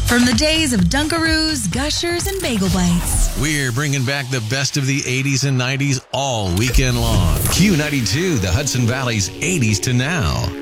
From the days of Dunkaroos, Gushers, and Bagel Bites. We're bringing back the best of the 80s and 90s all weekend long. Q92, the Hudson Valley's 80s to now.